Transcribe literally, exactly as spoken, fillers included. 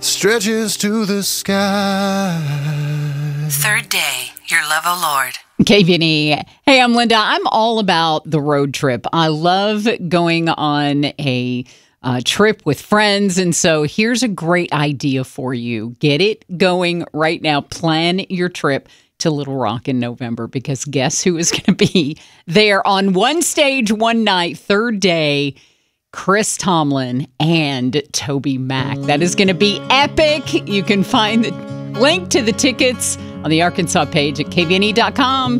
stretches to the sky. Third day, your love, O Lord. K V N E. Hey, I'm Linda. I'm all about the road trip. I love going on a uh, trip with friends. And so here's a great idea for you. Get it going right now. Plan your trip to Little Rock in November, because guess who is going to be there on one stage, one night, third day? Chris Tomlin and Toby Mac. That is going to be epic. You can find the link to the tickets on the Arkansas page at K V N E dot com.